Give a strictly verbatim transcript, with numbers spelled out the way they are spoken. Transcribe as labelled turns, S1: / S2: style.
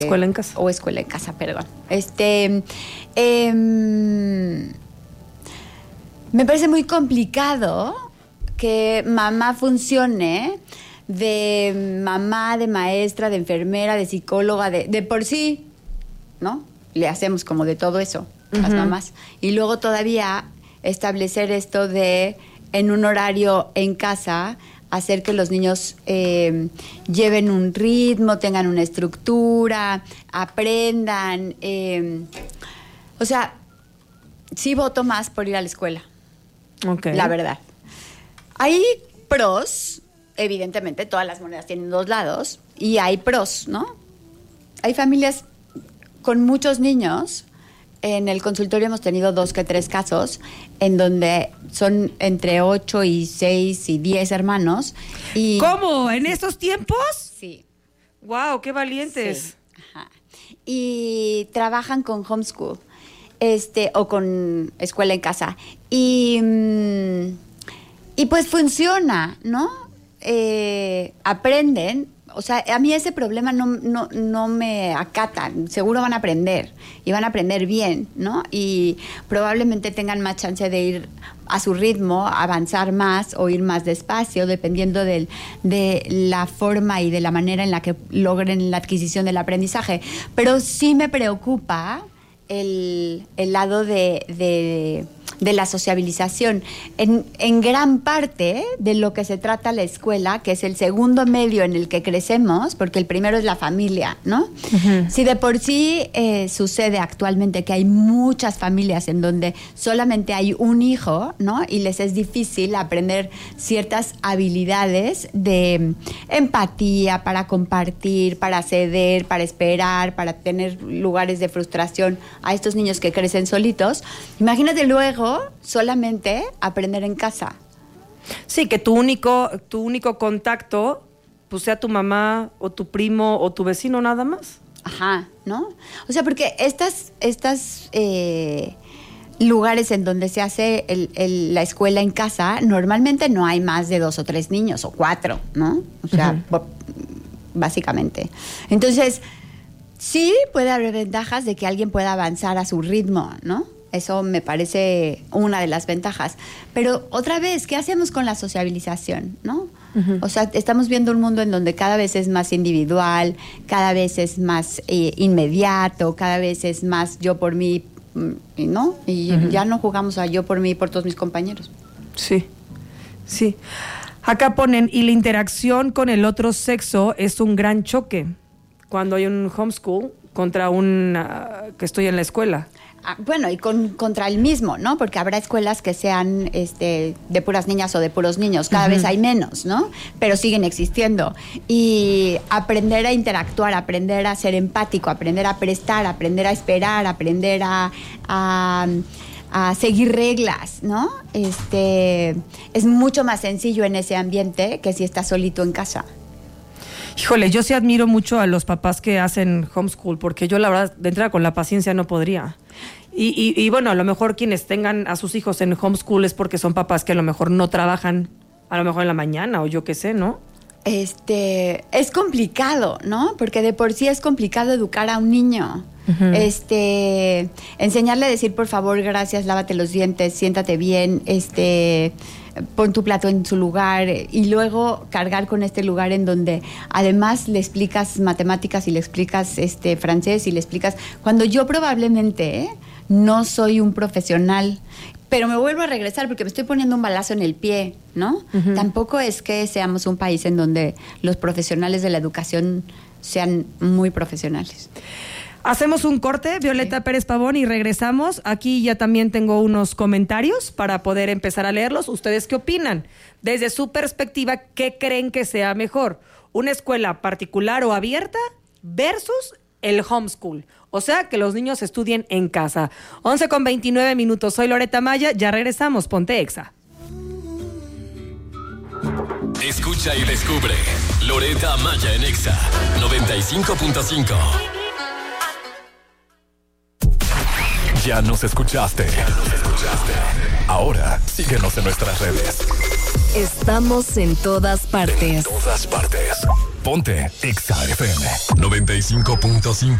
S1: Escuela en casa.
S2: O escuela en casa, perdón. Este, eh, me parece muy complicado que mamá funcione de mamá, de maestra, de enfermera, de psicóloga, de, de por sí, ¿no? Le hacemos como de todo eso, uh-huh. las mamás. Y luego todavía establecer esto de, en un horario en casa, hacer que los niños eh, lleven un ritmo, tengan una estructura, aprendan. Eh, o sea, sí voto más por ir a la escuela.
S1: Okay.
S2: La verdad. Hay pros, evidentemente, todas las monedas tienen dos lados, y hay pros, ¿no? Hay familias con muchos niños. En el consultorio hemos tenido dos que tres casos en donde son entre ocho y seis y diez hermanos. Y
S1: ¿cómo? ¿En estos tiempos?
S2: Sí.
S1: ¡Wow! ¡Qué valientes!
S2: Sí. Ajá. Y trabajan con homeschool, este, o con escuela en casa. Y, y pues funciona, ¿no? Eh, aprenden. O sea, a mí ese problema no, no, no me acatan. Seguro van a aprender y van a aprender bien, ¿no? Y probablemente tengan más chance de ir a su ritmo, avanzar más o ir más despacio, dependiendo del, de la forma y de la manera en la que logren la adquisición del aprendizaje. Pero sí me preocupa el, el lado de... de de la sociabilización. En, en gran parte de lo que se trata la escuela, que es el segundo medio en el que crecemos, porque el primero es la familia, ¿no? Uh-huh. Si de por sí eh, sucede actualmente que hay muchas familias en donde solamente hay un hijo, ¿no? Y les es difícil aprender ciertas habilidades de empatía, para compartir, para ceder, para esperar, para tener lugares de frustración a estos niños que crecen solitos. Imagínate luego solamente aprender en casa.
S1: Sí, que tu único, tu único contacto pues sea tu mamá o tu primo o tu vecino nada más.
S2: Ajá, ¿no? O sea, porque estas, estas eh, lugares en donde se hace el, el, la escuela en casa, normalmente no hay más de dos o tres niños o cuatro, ¿no? O sea, uh-huh. básicamente. Entonces, sí puede haber ventajas de que alguien pueda avanzar a su ritmo, ¿no? Eso me parece una de las ventajas. Pero otra vez, ¿qué hacemos con la sociabilización, no? Uh-huh. O sea, estamos viendo un mundo en donde cada vez es más individual, cada vez es más eh, inmediato, cada vez es más yo por mí, ¿no? Y uh-huh. ya no jugamos a yo por mí y por todos mis compañeros.
S1: Sí, sí. Acá ponen, y la interacción con el otro sexo es un gran choque cuando hay un homeschool contra un uh, que estoy en la escuela.
S2: Ah, bueno, y con, contra el mismo, ¿no? Porque habrá escuelas que sean este, de puras niñas o de puros niños. Cada uh-huh. vez hay menos, ¿no? Pero siguen existiendo. Y aprender a interactuar, aprender a ser empático, aprender a prestar, aprender a esperar, aprender a, a, a seguir reglas, ¿no? Este, es mucho más sencillo en ese ambiente que si estás solito en casa.
S1: Híjole, yo sí admiro mucho a los papás que hacen homeschool, porque yo la verdad, de entrada con la paciencia no podría. Y, y, y bueno, a lo mejor quienes tengan a sus hijos en homeschool es porque son papás que a lo mejor no trabajan, a lo mejor en la mañana o yo qué sé, ¿no?
S2: Este, es complicado, ¿no? Porque de por sí es complicado educar a un niño. Uh-huh. Este, enseñarle a decir por favor, gracias, lávate los dientes, siéntate bien, este... pon tu plato en su lugar y luego cargar con este lugar en donde además le explicas matemáticas y le explicas este francés y le explicas cuando yo probablemente ¿eh? no soy un profesional, pero me vuelvo a regresar porque me estoy poniendo un balazo en el pie, ¿no? Uh-huh. Tampoco es que seamos un país en donde los profesionales de la educación sean muy profesionales.
S1: Hacemos un corte, Violeta sí. Pérez Pavón, y regresamos. Aquí ya también tengo unos comentarios para poder empezar a leerlos. ¿Ustedes qué opinan? Desde su perspectiva, ¿qué creen que sea mejor? ¿Una escuela particular o abierta versus el homeschool? O sea, que los niños estudien en casa. once con veintinueve minutos. Soy Loreta Maya. Ya regresamos. Ponte Exa.
S3: Escucha y descubre. Loreta Maya en Exa noventa y cinco punto cinco. Ya nos escuchaste. Ya nos escuchaste. Ahora síguenos en nuestras redes.
S4: Estamos en todas partes.
S3: En todas partes. Ponte Exa F M noventa y cinco punto cinco.